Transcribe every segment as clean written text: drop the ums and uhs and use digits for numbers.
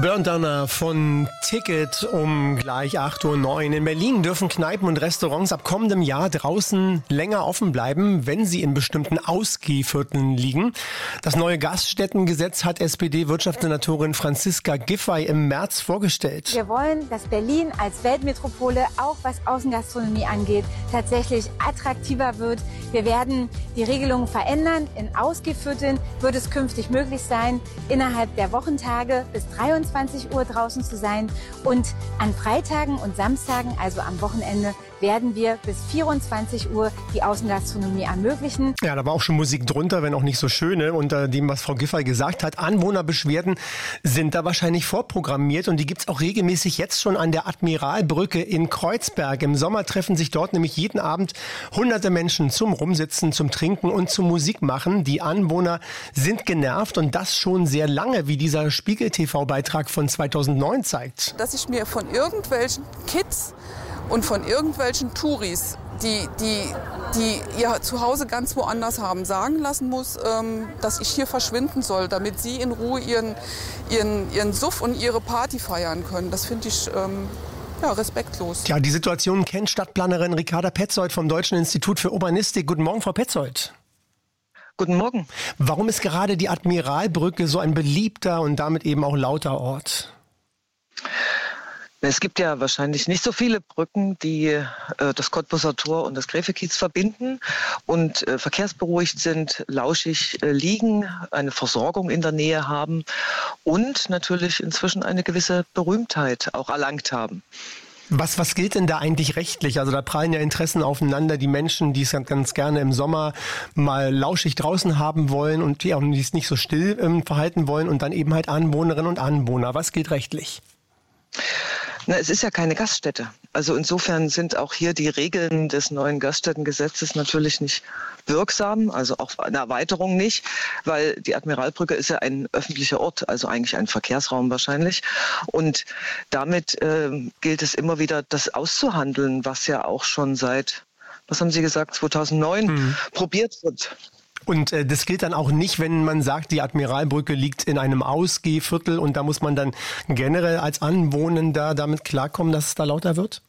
Burndowner von Ticket um gleich 8:09 Uhr. In Berlin dürfen Kneipen und Restaurants ab kommendem Jahr draußen länger offen bleiben, wenn sie in bestimmten Ausgehvierteln liegen. Das neue Gaststättengesetz hat SPD-Wirtschaftssenatorin Franziska Giffey im März vorgestellt. Wir wollen, dass Berlin als Weltmetropole, auch was Außengastronomie angeht, tatsächlich attraktiver wird. Wir werden die Regelungen verändern. In Ausgehvierteln wird es künftig möglich sein, innerhalb der Wochentage bis 23 Uhr draußen zu sein. Und an Freitagen und Samstagen, also am Wochenende, werden wir bis 24 Uhr die Außengastronomie ermöglichen. Ja, da war auch schon Musik drunter, wenn auch nicht so schöne. Unter dem, was Frau Giffey gesagt hat, Anwohnerbeschwerden sind da wahrscheinlich vorprogrammiert. Und die gibt's auch regelmäßig jetzt schon an der Admiralbrücke in Kreuzberg. Im Sommer treffen sich dort nämlich jeden Abend hunderte Menschen zum Rumsitzen, zum Trinken und zum Musikmachen. Die Anwohner sind genervt und das schon sehr lange, wie dieser Spiegel-TV-Beitrag von 2009 zeigt. Dass ich mir von irgendwelchen Kids und von irgendwelchen Touris, die ihr Zuhause ganz woanders haben, sagen lassen muss, dass ich hier verschwinden soll, damit sie in Ruhe ihren Suff und ihre Party feiern können. Das finde ich respektlos. Ja, die Situation kennt Stadtplanerin Ricarda Petzold vom Deutschen Institut für Urbanistik. Guten Morgen, Frau Petzold. Guten Morgen. Warum ist gerade die Admiralbrücke so ein beliebter und damit eben auch lauter Ort? Es gibt ja wahrscheinlich nicht so viele Brücken, die das Cottbuser Tor und das Gräfekiez verbinden und verkehrsberuhigt sind, lauschig liegen, eine Versorgung in der Nähe haben und natürlich inzwischen eine gewisse Berühmtheit auch erlangt haben. Was gilt denn da eigentlich rechtlich? Also da prallen ja Interessen aufeinander. Die Menschen, die es ganz gerne im Sommer mal lauschig draußen haben wollen und die es nicht so still verhalten wollen und dann eben halt Anwohnerinnen und Anwohner. Was gilt rechtlich? Na, es ist ja keine Gaststätte. Also insofern sind auch hier die Regeln des neuen Gaststättengesetzes natürlich nicht wirksam, also auch eine Erweiterung nicht, weil die Admiralbrücke ist ja ein öffentlicher Ort, also eigentlich ein Verkehrsraum wahrscheinlich. Und damit gilt es immer wieder, das auszuhandeln, was ja auch schon seit, was haben Sie gesagt, 2009 probiert wird. Und das gilt dann auch nicht, wenn man sagt, die Admiralbrücke liegt in einem Ausgehviertel und da muss man dann generell als Anwohner damit klarkommen, dass es da lauter wird?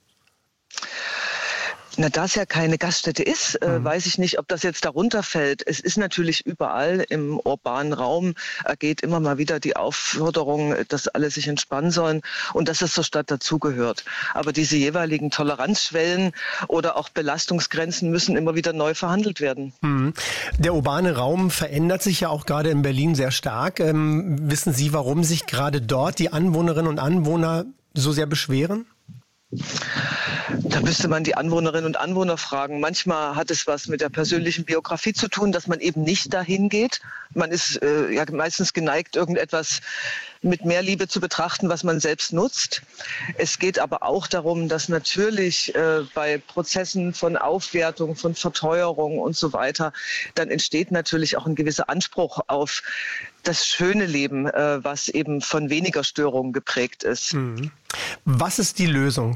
Na, da es ja keine Gaststätte ist, weiß ich nicht, ob das jetzt darunter fällt. Es ist natürlich überall im urbanen Raum, ergeht immer mal wieder die Aufforderung, dass alle sich entspannen sollen und dass es zur Stadt dazugehört. Aber diese jeweiligen Toleranzschwellen oder auch Belastungsgrenzen müssen immer wieder neu verhandelt werden. Der urbane Raum verändert sich ja auch gerade in Berlin sehr stark. Wissen Sie, warum sich gerade dort die Anwohnerinnen und Anwohner so sehr beschweren? Da müsste man die Anwohnerinnen und Anwohner fragen. Manchmal hat es was mit der persönlichen Biografie zu tun, dass man eben nicht dahin geht. Man ist meistens geneigt, irgendetwas mit mehr Liebe zu betrachten, was man selbst nutzt. Es geht aber auch darum, dass natürlich bei Prozessen von Aufwertung, von Verteuerung und so weiter, dann entsteht natürlich auch ein gewisser Anspruch auf das schöne Leben, was eben von weniger Störungen geprägt ist. Was ist die Lösung?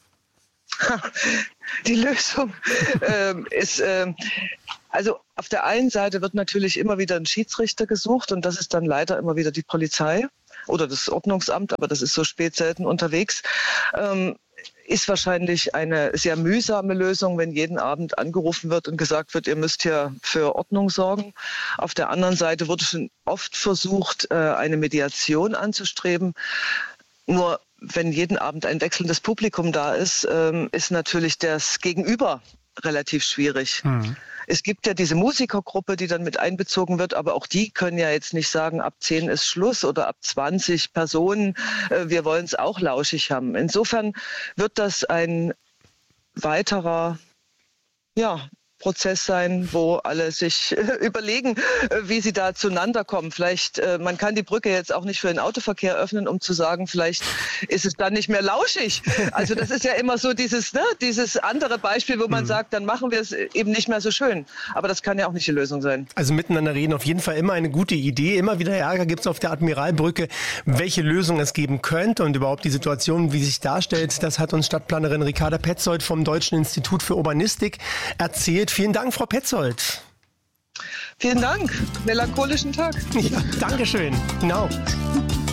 Die Lösung ist, also auf der einen Seite wird natürlich immer wieder ein Schiedsrichter gesucht und das ist dann leider immer wieder die Polizei oder das Ordnungsamt, aber das ist so spät selten unterwegs. Ist wahrscheinlich eine sehr mühsame Lösung, wenn jeden Abend angerufen wird und gesagt wird, ihr müsst hier für Ordnung sorgen. Auf der anderen Seite wurde schon oft versucht, eine Mediation anzustreben. Nur wenn jeden Abend ein wechselndes Publikum da ist, ist natürlich das Gegenüber relativ schwierig. Es gibt ja diese Musikergruppe, die dann mit einbezogen wird, aber auch die können ja jetzt nicht sagen, ab 10 ist Schluss oder ab 20 Personen, wir wollen es auch lauschig haben. Insofern wird das ein weiterer Prozess sein, wo alle sich überlegen, wie sie da zueinander kommen. Vielleicht, man kann die Brücke jetzt auch nicht für den Autoverkehr öffnen, um zu sagen, vielleicht ist es dann nicht mehr lauschig. Also das ist ja immer so dieses andere Beispiel, wo man sagt, dann machen wir es eben nicht mehr so schön. Aber das kann ja auch nicht die Lösung sein. Also miteinander reden, auf jeden Fall immer eine gute Idee. Immer wieder Ärger gibt es auf der Admiralbrücke. Welche Lösung es geben könnte und überhaupt die Situation, wie sich darstellt, das hat uns Stadtplanerin Ricarda Petzold vom Deutschen Institut für Urbanistik erzählt. Vielen Dank, Frau Petzold. Vielen Dank. Melancholischen Tag. Ja, Dankeschön. Genau.